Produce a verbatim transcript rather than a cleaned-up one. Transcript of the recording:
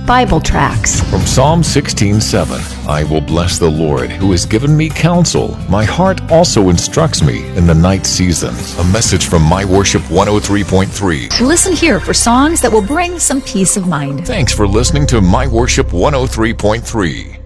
Bible tracts. From Psalm sixteen seven, I will bless the Lord, who has given me counsel. My heart also instructs me in the night season. A message from My Worship one oh three point three. Listen here for songs that will bring some peace of mind. Thanks for listening to My Worship one oh three point three.